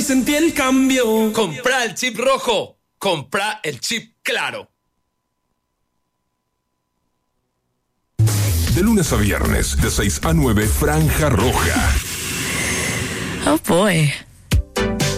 sentí el cambio. Comprá el chip rojo. Comprá el chip claro. De lunes a viernes, de 6 a 9, Franja Roja. Oh boy.